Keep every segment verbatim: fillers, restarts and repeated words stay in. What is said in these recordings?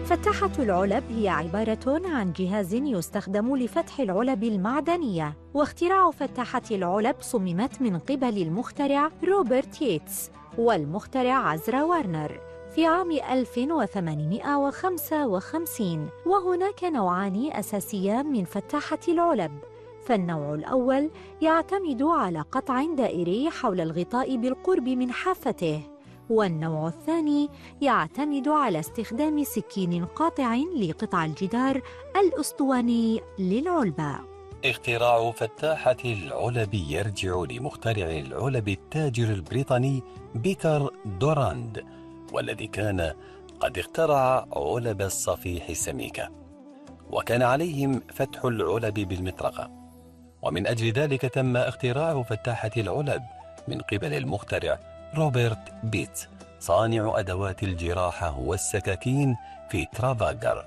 فتحة العلب هي عبارة عن جهاز يستخدم لفتح العلب المعدنية، واختراع فتحة العلب صممت من قبل المخترع روبرت ييتس والمخترع عزرا وارنر في عام ألف وثمانمائة وخمسة وخمسين. وهناك نوعان أساسيان من فتحة العلب، فالنوع الأول يعتمد على قطع دائري حول الغطاء بالقرب من حافته، والنوع الثاني يعتمد على استخدام سكين قاطع لقطع الجدار الأسطواني للعلبة. اختراع فتاحة العلب يرجع لمخترع العلب التاجر البريطاني بيتر دوراند، والذي كان قد اخترع علب الصفيح السميكة، وكان عليهم فتح العلب بالمطرقة، ومن أجل ذلك تم اختراع فتاحة العلب من قبل المخترع روبرت بيتس صانع أدوات الجراحة والسكاكين في ترافالغار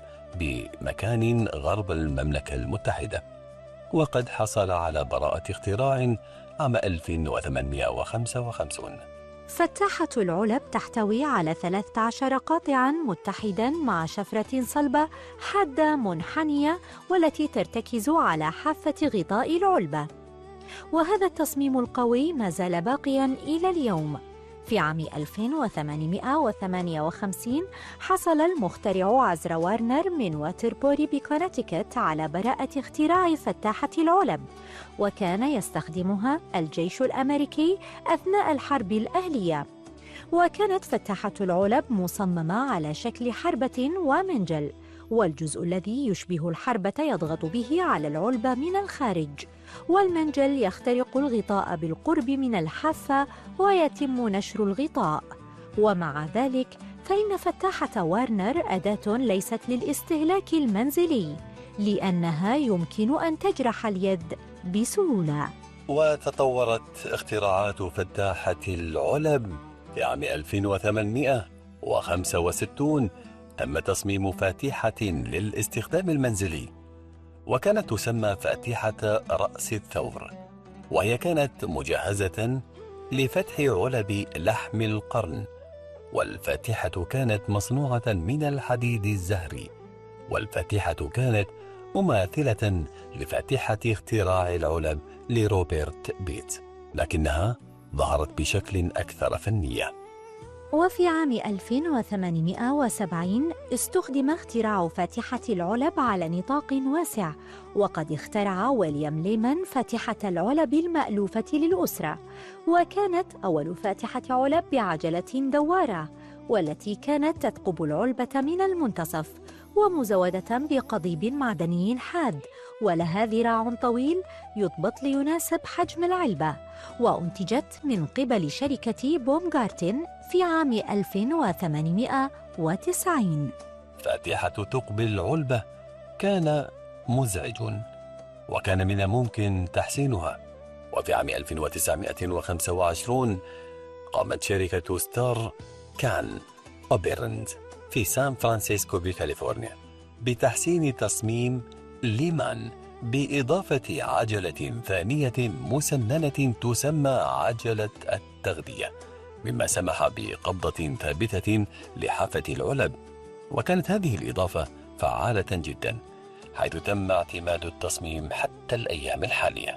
بمكان غرب المملكة المتحدة، وقد حصل على براءة اختراع عام ألف وثمانمائة وخمسة وخمسين. فتاحة العلب تحتوي على ثلاثة عشر قاطعاً متحداً مع شفرة صلبة حادة منحنية والتي ترتكز على حافة غطاء العلبة، وهذا التصميم القوي ما زال باقياً إلى اليوم. في عام ألف وثمانمائة وثمانية وخمسين حصل المخترع عزرا وارنر من واتربوري بكونتيكت على براءة اختراع فتاحة العلب، وكان يستخدمها الجيش الأمريكي أثناء الحرب الأهلية. وكانت فتاحة العلب مصممة على شكل حربة ومنجل، والجزء الذي يشبه الحربة يضغط به على العلبة من الخارج، والمنجل يخترق الغطاء بالقرب من الحافة ويتم نشر الغطاء. ومع ذلك فإن فتاحة وارنر أداة ليست للاستهلاك المنزلي، لأنها يمكن أن تجرح اليد بسهولة. وتطورت اختراعات فتاحة العلب. في عام ألف وثمانمائة وخمسة وستين تم تصميم فاتحة للاستخدام المنزلي، وكانت تسمى فاتحة رأس الثور، وهي كانت مجهزة لفتح علب لحم القرن، والفاتحة كانت مصنوعة من الحديد الزهري، والفاتحة كانت مماثلة لفاتحة اختراع العلب لروبرت بيتس، لكنها ظهرت بشكل أكثر فنية. وفي عام ألف وثمانمائة وسبعين استخدم اختراع فاتحة العلب على نطاق واسع، وقد اخترع ويليام ليمان فاتحة العلب المألوفة للأسرة، وكانت أول فاتحة علب بعجلة دوارة، والتي كانت تثقب العلبة من المنتصف، ومزودة بقضيب معدني حاد، ولها ذراع طويل يضبط ليناسب حجم العلبة، وأنتجت من قبل شركة بومغارتن في عام ألف وثمانمائة وتسعين. فاتحة ثقب العلبة كان مزعج، وكان من الممكن تحسينها، وفي عام ألف وتسعمائة وخمسة وعشرين قامت شركة ستار كان أوبرند في سان فرانسيسكو بكاليفورنيا بتحسين تصميم ليمان بإضافة عجلة ثانية مسننة تسمى عجلة التغذية، مما سمح بقبضة ثابتة لحافة العلب. وكانت هذه الإضافة فعالة جدا، حيث تم اعتماد التصميم حتى الأيام الحالية.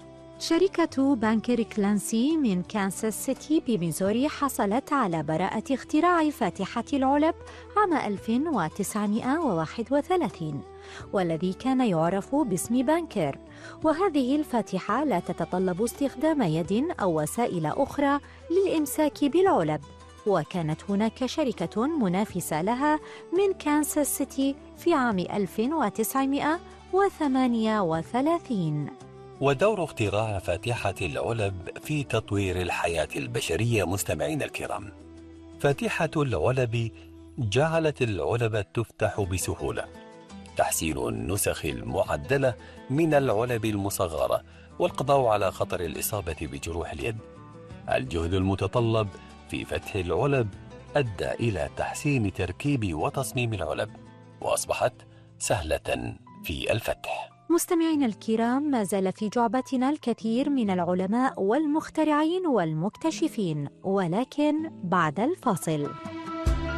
شركة بانكر كلانسي من كانساس سيتي بميزوري حصلت على براءة اختراع فاتحة العلب عام ألف وتسعمائة وواحد وثلاثين، والذي كان يعرف باسم بانكر. وهذه الفاتحة لا تتطلب استخدام يد أو وسائل أخرى للإمساك بالعلب، وكانت هناك شركة منافسة لها من كانساس سيتي في عام ألف وتسعمائة وثمانية وثلاثين. ودور اختراع فاتحة العلب في تطوير الحياة البشرية. مستمعين الكرام، فاتحة العلب جعلت العلب تفتح بسهولة، تحسين النسخ المعدلة من العلب المصغرة، والقضاء على خطر الإصابة بجروح اليد. الجهد المتطلب في فتح العلب أدى إلى تحسين تركيب وتصميم العلب، وأصبحت سهلة في الفتح. مستمعينا الكرام، ما زال في جعبتنا الكثير من العلماء والمخترعين والمكتشفين، ولكن بعد الفاصل.